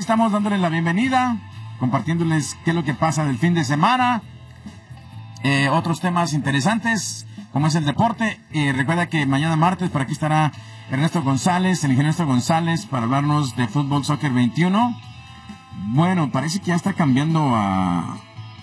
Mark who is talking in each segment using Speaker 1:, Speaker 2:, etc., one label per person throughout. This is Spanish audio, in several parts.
Speaker 1: estamos dándoles la bienvenida, compartiéndoles qué es lo que pasa del fin de semana, otros temas interesantes, como es el deporte. Recuerda que mañana martes por aquí estará Ernesto González, el ingeniero Ernesto González, para hablarnos de Fútbol Soccer 21. Bueno, parece que ya está cambiando a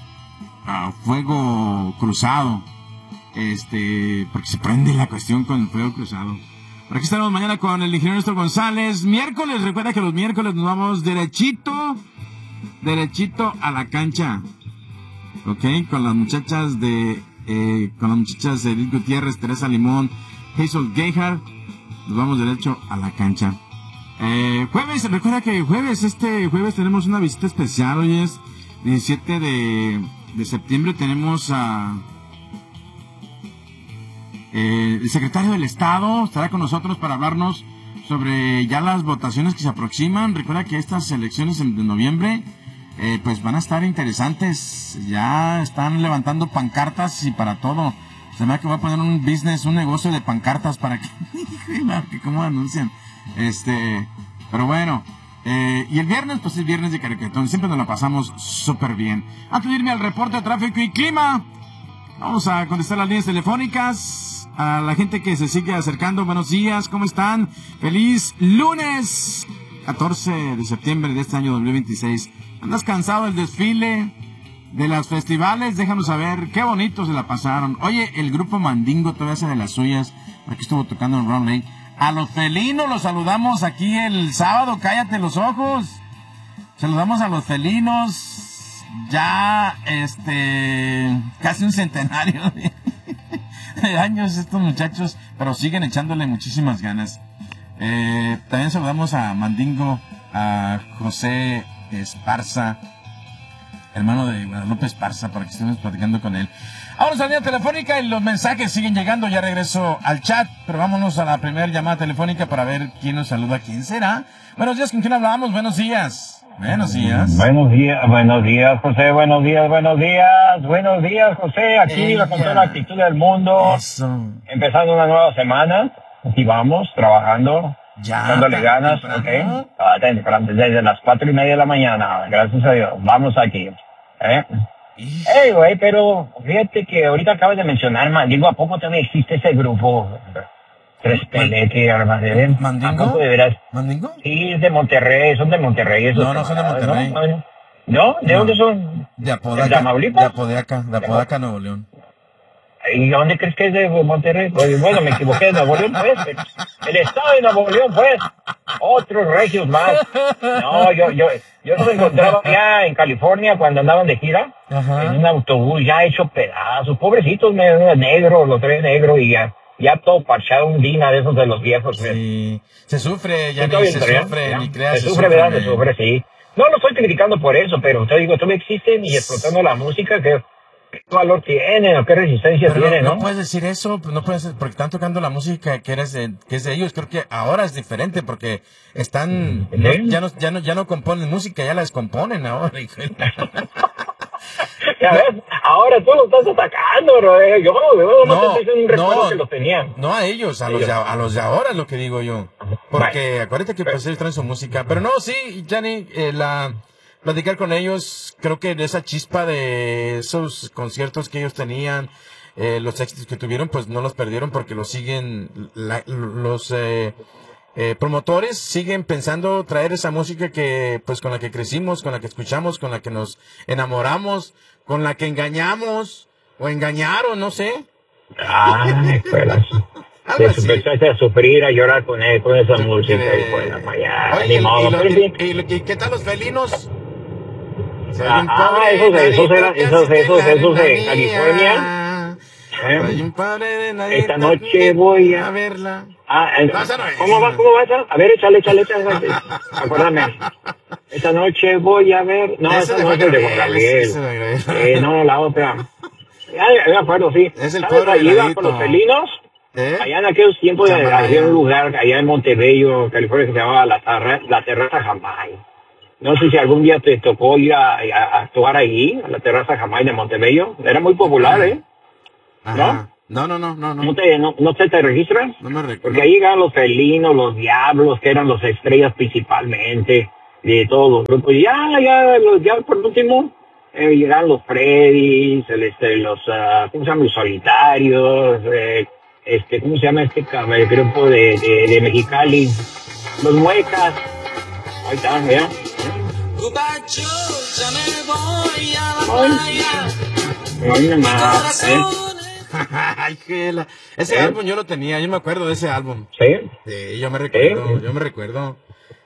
Speaker 1: fuego cruzado, porque se prende la cuestión con el fuego cruzado. Por aquí estaremos mañana con el ingeniero Ernesto González. Miércoles, recuerda que los miércoles nos vamos derechito a la cancha, ¿ok? Con las muchachas de Edith Gutiérrez, Teresa Limón, Hazel Gayhart. Nos vamos derecho a la cancha. Jueves, recuerda que este jueves tenemos una visita especial. Hoy es 17 de septiembre. Tenemos a el secretario del Estado. Estará con nosotros para hablarnos sobre ya las votaciones que se aproximan. Recuerda que estas elecciones de noviembre pues van a estar interesantes. Ya están levantando pancartas y para todo. Se me da que voy a poner un negocio de pancartas para que cómo anuncian. Pero bueno, y el viernes, pues es viernes de Caricaturón, siempre nos la pasamos súper bien. Antes de irme al reporte de tráfico y clima, vamos a contestar las líneas telefónicas. A la gente que se sigue acercando, buenos días, ¿cómo están? Feliz lunes, 14 de septiembre de este año 2026. ¿Andas cansado del desfile, de los festivales? Déjanos saber, qué bonito se la pasaron. Oye, el grupo Mandingo todavía hace de las suyas, aquí estuvo tocando en Round Lake. A los felinos los saludamos aquí el sábado, cállate los ojos. Saludamos a los felinos, ya casi un centenario de años estos muchachos, pero siguen echándole muchísimas ganas. También saludamos a Mandingo, a José Esparza, hermano de Guadalupe Esparza, para que estemos platicando con él. Vámonos a la línea telefónica y los mensajes siguen llegando. Ya regreso al chat, pero vámonos a la primera llamada telefónica para ver quién nos saluda, quién será. Buenos días, ¿con quién hablamos? Buenos días. Buenos días.
Speaker 2: Buenos días, José. Buenos días, José. Aquí con toda la actitud del mundo.
Speaker 1: Eso.
Speaker 2: Empezando una nueva semana. Aquí vamos, trabajando.
Speaker 1: Ya.
Speaker 2: Dándole ganas, ¿ok? Desde las 4:30 de la mañana. Gracias a Dios. Vamos aquí. Hey, güey, pero fíjate que ahorita acabas de mencionar Mandingo. ¿A poco también existe ese grupo? Tres Pelete, Armadillo.
Speaker 1: ¿Mandingo?
Speaker 2: ¿A poco de veras?
Speaker 1: ¿Mandingo?
Speaker 2: Sí, es de Monterrey, son de Monterrey. Esos
Speaker 1: No son de Monterrey.
Speaker 2: ¿No? ¿De dónde son?
Speaker 1: De Apodaca.
Speaker 2: ¿De Tamaulipas?
Speaker 1: De Apodaca, Nuevo León.
Speaker 2: ¿Y dónde crees que es de Monterrey? Pues, bueno, me equivoqué, de Nuevo León, pues. El estado de Nuevo León, pues. Otros regios más. No, yo los encontraba allá en California cuando andaban de gira.
Speaker 1: Ajá.
Speaker 2: En un autobús ya hecho pedazos. Pobrecitos, negros, los tres negros y ya todo parchado, un Dina de esos de los viejos.
Speaker 1: Sí. Se sufre, ya
Speaker 2: Sí,
Speaker 1: ni se sufre,
Speaker 2: ya.
Speaker 1: ni creas.
Speaker 2: Se sufre, ¿verdad? Se sufre, sí. No lo estoy criticando por eso, pero te digo, todavía existen y explotando la música, ¿qué valor tiene o qué resistencia tiene, no?
Speaker 1: No puedes decir eso, no puedes, porque están tocando la música que es de ellos. Creo que ahora es diferente porque están, ya no componen música, ya la descomponen ahora.
Speaker 2: Ya ves, ahora tú lo estás atacando, ¿no? Yo no te estoy diciendo un recuerdo que los tenían.
Speaker 1: No a ellos, a los de ahora es lo que digo yo. Porque acuérdate que pues ellos traen su música. Pero no, sí, Gianni, platicar con ellos, creo que de esa chispa de esos conciertos que ellos tenían, los éxitos que tuvieron, pues no los perdieron porque los siguen, los promotores siguen pensando traer esa música que, pues con la que crecimos, con la que escuchamos, con la que nos enamoramos, con la que engañamos, o engañaron, no sé.
Speaker 2: Ay, escuelas. Empezaste a sufrir, a llorar con esa música y fuera para allá.
Speaker 1: Oye,
Speaker 2: Ni modo,
Speaker 1: ¿y qué tal los felinos?
Speaker 2: Esos de California.
Speaker 1: Soy un padre de nadie.
Speaker 2: Esta noche voy a
Speaker 1: verla.
Speaker 2: ¿Cómo va? A ver, échale. Acuérdame. Esta noche voy a ver. No, esa no es el de Juan Gabriel. No, la otra. Ya me acuerdo, sí.
Speaker 1: Es el
Speaker 2: ¿Sabes?
Speaker 1: pobre
Speaker 2: Ahí iba
Speaker 1: heladito.
Speaker 2: con los felinos. Allá en aquellos tiempos había un lugar allá en Montebello, California, que se llamaba la Terraza Jamay. No sé si algún día te tocó ir a actuar ahí, a la Terraza Jamay de Montebello. Era muy popular, ¿eh?
Speaker 1: Ajá. No.
Speaker 2: ¿No te registras?
Speaker 1: No me recuerdo.
Speaker 2: Porque ahí llegaban los felinos, los diablos, que eran los estrellas principalmente. de todos los grupos. Y ya por último, llegaron los Freddys, ¿cómo se llama? Los Solitarios, ¿cómo se llama el grupo de Mexicali? Los Muecas. Ahí están, ¿ya? Ay, nomás,
Speaker 1: Ay, ese álbum yo lo tenía, yo me acuerdo de ese álbum.
Speaker 2: ¿Sí?
Speaker 1: Sí, yo me recuerdo.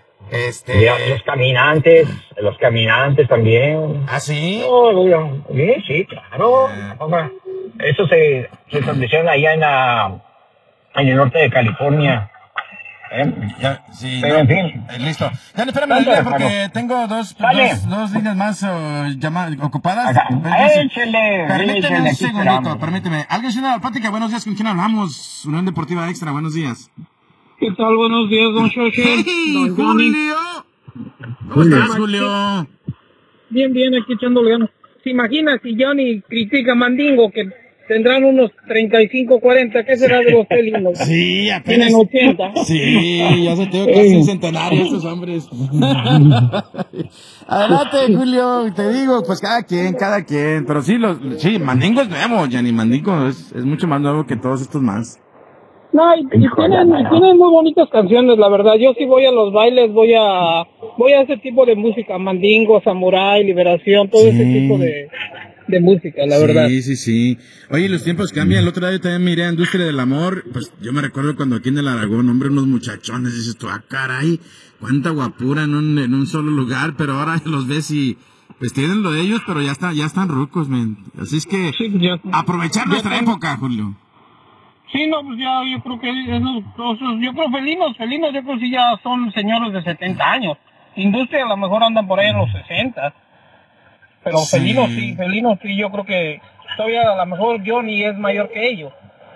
Speaker 2: Los caminantes también.
Speaker 1: ¿Ah, sí?
Speaker 2: Sí, claro. Eso se establecieron allá en el norte de California.
Speaker 1: Ya, sí,
Speaker 2: pero en fin.
Speaker 1: Listo. Ya, espérame, Lía, porque tengo dos líneas más ocupadas. Permíteme un segundito, permíteme. Alguien se da la plática. Buenos días, ¿con quién hablamos? Unión Deportiva Extra, buenos días.
Speaker 3: ¿Qué tal? Buenos días, don Xochitl.
Speaker 1: Hey, Julio. ¿Cómo estás, Julio?
Speaker 3: Bien, aquí echándole ganas. ¿Se imagina si Johnny critica a Mandingo, que tendrán unos 35, 40? ¿Qué será de los felinos?
Speaker 1: Sí, apenas.
Speaker 3: Tienen 80.
Speaker 1: Sí, ya se tengo casi un centenario estos hombres. Adelante, Julio. Te digo, pues cada quien. Pero sí, Mandingo es nuevo, Johnny. Mandingo es mucho más nuevo que todos estos más.
Speaker 3: No, y tienen muy bonitas canciones, la verdad. Yo sí voy a los bailes, voy a ese tipo de música, Mandingo, Samurai, Liberación, todo ese tipo de música, la verdad.
Speaker 1: Sí. Oye, los tiempos cambian. El otro día yo también miré a Industria del Amor. Pues yo me recuerdo cuando aquí en el Aragón, hombre, unos muchachones, dices tú, caray, cuánta guapura en un solo lugar, pero ahora los ves y pues tienen lo de ellos, pero ya están rucos, men. Así es que aprovechar nuestra época, Julio.
Speaker 3: Sí, no, pues ya yo creo que yo creo felinos, yo creo que sí ya son señores de 70 años. Industria a lo mejor andan por ahí en los 60. Pero sí. Felinos sí, yo creo que todavía a lo mejor Johnny es mayor que ellos.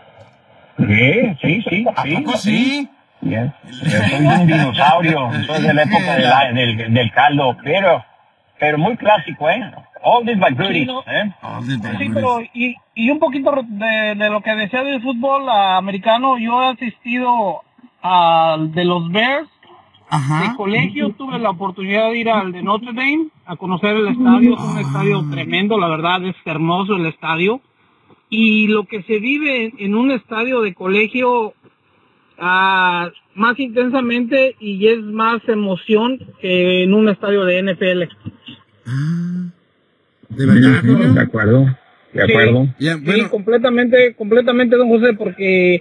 Speaker 2: Sí.
Speaker 1: ¿A poco sí?
Speaker 2: Yo soy un dinosaurio, soy de la época del caldo, pero muy clásico, All this by goodies,
Speaker 3: Sí, pero y un poquito de lo que decía del fútbol americano, yo he asistido de los Bears.
Speaker 1: Ajá.
Speaker 3: De colegio tuve la oportunidad de ir al de Notre Dame a conocer el estadio. Es un estadio tremendo, la verdad es hermoso el estadio. Y lo que se vive en un estadio de colegio más intensamente y es más emoción que en un estadio de NFL.
Speaker 1: ¿De verdad, Julio?
Speaker 2: De acuerdo.
Speaker 1: Yeah, bueno.
Speaker 3: Sí, completamente, don José, porque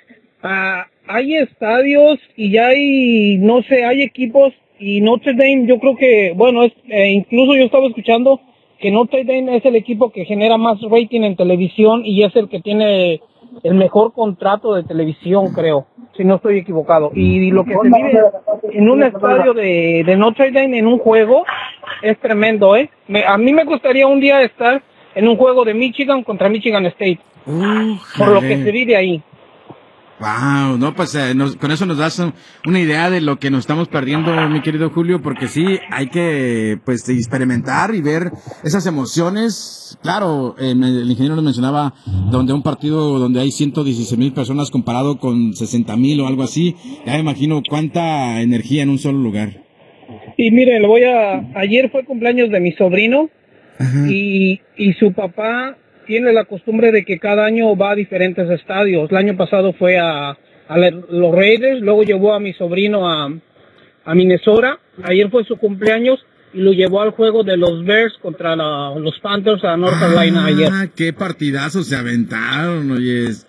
Speaker 3: hay estadios y hay equipos, y Notre Dame, yo creo que, incluso yo estaba escuchando que Notre Dame es el equipo que genera más rating en televisión y es el que tiene el mejor contrato de televisión, creo, si no estoy equivocado. Y lo que se vive en un estadio de Notre Dame en un juego es tremendo, a mí me gustaría un día estar en un juego de Michigan contra Michigan State, por lo que se vive ahí.
Speaker 1: Wow, no, pues con eso nos das una idea de lo que nos estamos perdiendo, mi querido Julio, porque sí, hay que pues experimentar y ver esas emociones. Claro, el ingeniero nos mencionaba donde un partido donde hay 116,000 personas comparado con 60,000 o algo así, ya me imagino cuánta energía en un solo lugar.
Speaker 3: Y mire, ayer fue cumpleaños de mi sobrino. Ajá. Y su papá tiene la costumbre de que cada año va a diferentes estadios. El año pasado fue a los Raiders, luego llevó a mi sobrino a Minnesota. Ayer fue su cumpleaños y lo llevó al juego de los Bears contra los Panthers a North Carolina ayer.
Speaker 1: Qué partidazo se aventaron, oyes.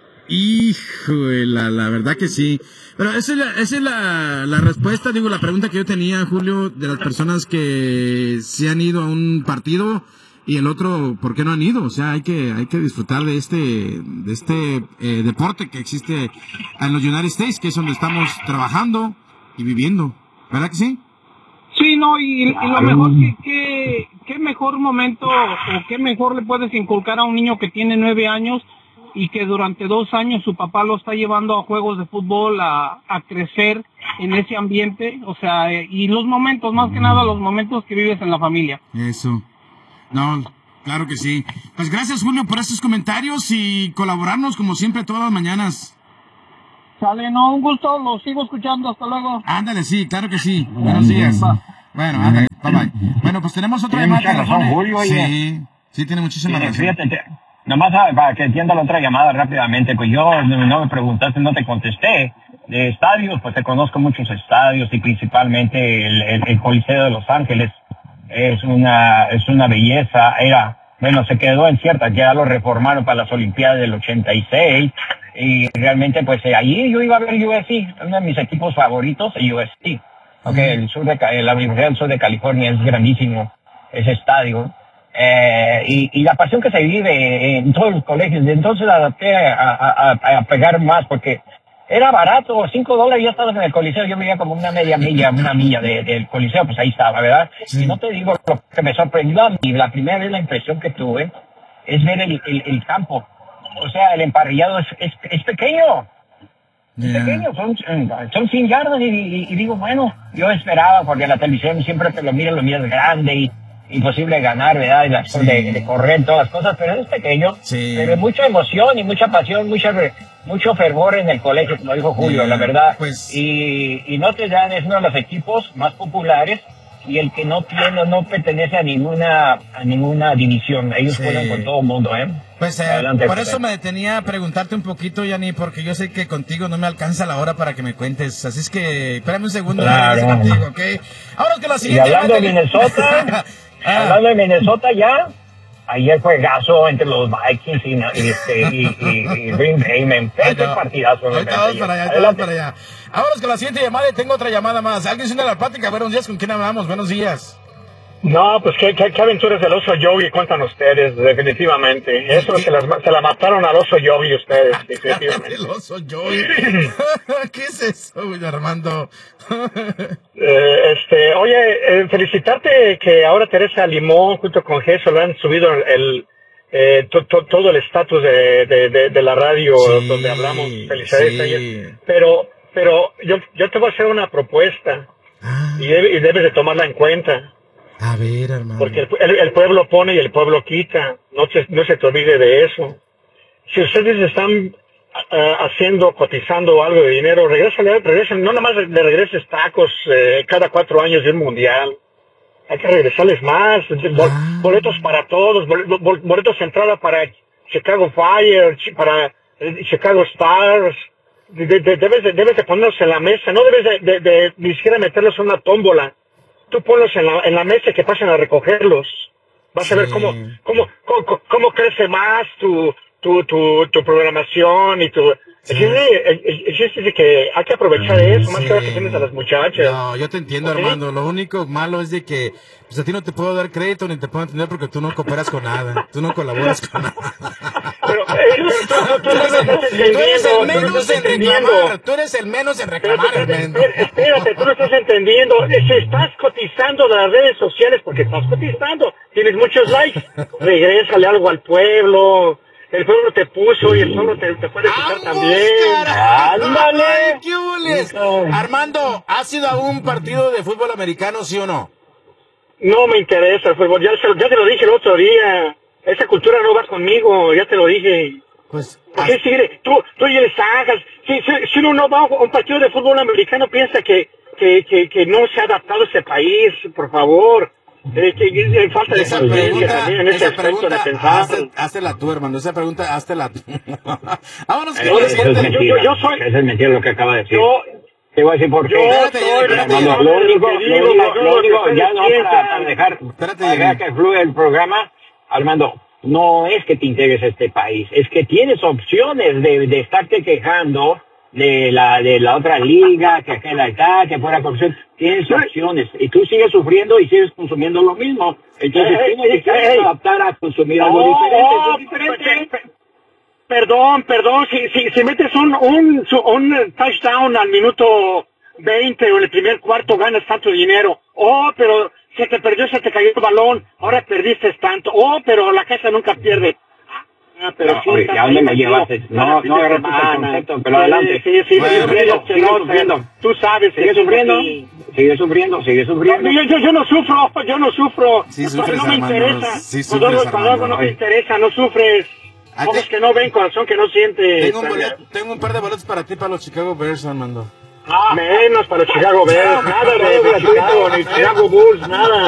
Speaker 1: Híjole, la verdad que sí. Pero esa es la respuesta, la pregunta que yo tenía, Julio, de las personas que se han ido a un partido y el otro, ¿por qué no han ido? O sea, hay que disfrutar de este deporte que existe en los United States, que es donde estamos trabajando y viviendo. ¿Verdad que sí?
Speaker 3: Sí, no, y lo mejor qué mejor momento o qué mejor le puedes inculcar a un niño que tiene 9 años y que durante 2 años su papá lo está llevando a juegos de fútbol, a crecer en ese ambiente, o sea, y los momentos, más que nada los momentos que vives en la familia.
Speaker 1: Eso. No, claro que sí. Pues gracias, Julio, por estos comentarios y colaborarnos como siempre todas las mañanas.
Speaker 3: Sale, no, un gusto, lo sigo escuchando, hasta luego.
Speaker 1: Ándale, sí, claro que sí. Buenos días. Bueno, ándale, bye. Bueno, pues tenemos otra
Speaker 2: Tiene
Speaker 1: llamada.
Speaker 2: mucha razón, Julio, oye.
Speaker 1: Sí, tiene muchísima razón.
Speaker 2: Fíjate, nomás para que entienda la otra llamada rápidamente, pues yo no me preguntaste, no te contesté. De estadios, pues te conozco muchos estadios y principalmente el Coliseo de Los Ángeles es una belleza. Se quedó en cierta, ya lo reformaron para las Olimpiadas del 86 y realmente pues allí yo iba a ver USC, uno de mis equipos favoritos, USC. Okay, la Universidad del Sur de California es grandísimo ese estadio. Y la pasión que se vive en todos los colegios, de entonces adapté a pegar más porque era barato, $5 ya estabas en el Coliseo, yo veía como una milla del Coliseo, pues ahí estaba, ¿verdad? Sí. Y no te digo lo que me sorprendió a mí, la primera vez la impresión que tuve es ver el campo, o sea, el emparrillado es pequeño. Yeah. Pequeños, son 100 yardas y digo, bueno, yo esperaba, porque en la televisión siempre te lo miras grande y imposible ganar, ¿verdad? Y de correr, todas las cosas, pero es pequeño, pero mucha emoción y mucha pasión, mucho fervor en el colegio, como dijo Julio, la verdad. Pues, y Notre Dame es uno de los equipos más populares y el que no pertenece a ninguna división. Ellos juegan con todo el mundo, ¿eh?
Speaker 1: Pues adelante, por eso me detenía a preguntarte un poquito, Yanni, porque yo sé que contigo no me alcanza la hora para que me cuentes. Así es que espérame un segundo,
Speaker 2: claro.
Speaker 1: Contigo, ¿ok? Ahora que la siguiente.
Speaker 2: Y hablando de Minnesota, ya. Ayer fue gaso entre los Vikings y Green Bay. Qué partidazo.
Speaker 1: Vamos para allá. Ahora es que la siguiente llamada, tengo otra llamada más. ¿Alguien se une a la plática? Buenos días, ¿con quién hablamos? Buenos días.
Speaker 4: No, pues qué aventuras del oso Joey cuentan ustedes, definitivamente. Eso se la mataron al oso Joey ustedes, definitivamente.
Speaker 1: El oso Joey. ¿Qué es eso, güey, Armando?
Speaker 4: Oye, felicitarte que ahora Teresa Limón junto con Jesús le han subido todo el estatus de la radio donde hablamos. Felicidades a ellos. Pero yo te voy a hacer una propuesta y debes de tomarla en cuenta.
Speaker 1: A ver, hermano.
Speaker 4: Porque el pueblo pone y el pueblo quita. No se te olvide de eso. Si ustedes están cotizando algo de dinero, regresen, no nada más le regreses tacos cada 4 años de un mundial. Hay que regresarles más. Boletos para todos, boletos de entrada para Chicago Fire, para Chicago Stars. Debes de ponerlos en la mesa. No debes de ni siquiera meterlos en una tómbola. Tú ponlos en la mesa y que pasen a recogerlos. Vas a ver cómo crece más tu programación y tu... Es que hay que aprovechar eso, más que ahora que tienes a las muchachas.
Speaker 1: No, yo te entiendo, Armando. Lo único malo es de que pues a ti no te puedo dar crédito ni te puedo entender porque tú no cooperas con nada. Tú no colaboras con nada.
Speaker 4: Pero tú eres el menos en reclamar.
Speaker 1: Tú eres el menos en reclamar, Armando.
Speaker 4: Espérate, tú no estás entendiendo. Si estás cotizando de las redes sociales porque estás cotizando, tienes muchos likes, regrésale algo al pueblo. El pueblo te puso y el pueblo te puede escuchar también.
Speaker 1: ¡Ándale! ¡Qué hules! Armando, ¿has ido a un partido de fútbol americano, sí o no?
Speaker 4: No me interesa el fútbol. Ya te lo dije el otro día. Esa cultura no va conmigo, ya te lo dije.
Speaker 1: Pues...
Speaker 4: ¿Por qué sigue? Tú y el Sagas. Si uno no va a un partido de fútbol americano, piensa que no se ha adaptado a ese país, por favor. Que falta de experiencia también en ese aspecto de pensar.
Speaker 1: Hazla tú, hermano. Esa pregunta, hazla tú. Vámonos.
Speaker 2: Eso es mentira lo que acaba de decir. Te voy a decir por qué. Lo único, ya no para dejar que fluya el programa, Armando, no es que te integres a este país, es que tienes opciones de estarte quejando de la otra liga, que fuera corrupción. Tienes opciones y tú sigues sufriendo y sigues consumiendo lo mismo. Entonces tienes que adaptar a consumir algo diferente.
Speaker 4: Perdón, si metes un touchdown al minuto 20 o en el primer cuarto ganas tanto dinero. Pero se te cayó el balón, ahora perdiste tanto. Pero la casa nunca pierde. Pero
Speaker 2: ¿a dónde me llevaste? No agarré el concepto, pero adelante.
Speaker 4: Sigue sufriendo. Tú sabes.
Speaker 2: Sigue sufriendo.
Speaker 4: Yo no sufro.
Speaker 1: Sí sufres,
Speaker 4: no me interesa.
Speaker 1: Sí sufres,
Speaker 4: cuando algo no me interesa, no sufres. Ojos que no ven, corazón que no siente.
Speaker 1: Tengo un par de boletos para ti, para los Chicago Bears, Armando.
Speaker 4: Menos para los Chicago Bears, nada de Chicago, ni Chicago Bulls, nada.